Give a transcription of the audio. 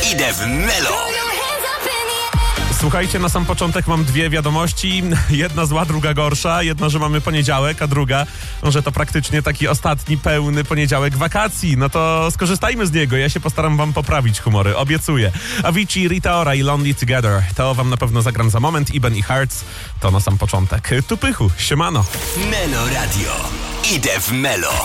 Idę w Melo. Słuchajcie, na sam początek mam dwie wiadomości. Jedna zła, druga gorsza. Jedna, że mamy poniedziałek, a druga, że to praktycznie taki ostatni pełny poniedziałek wakacji. No to skorzystajmy z niego. Ja się postaram wam poprawić humory, obiecuję. Avicii, Rita Ora i Lonely Together. To wam na pewno zagram za moment. Iben i Hearts to na sam początek. Tu pychu, siemano. Melo Radio. Idę w Melo.